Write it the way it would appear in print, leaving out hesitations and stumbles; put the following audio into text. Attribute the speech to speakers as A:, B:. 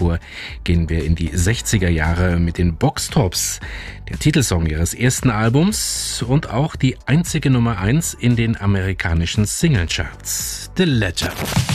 A: Davor gehen wir in die 60er Jahre mit den Boxtops, der Titelsong ihres ersten Albums und auch die einzige Nummer 1 in den amerikanischen Singlecharts, The Letter.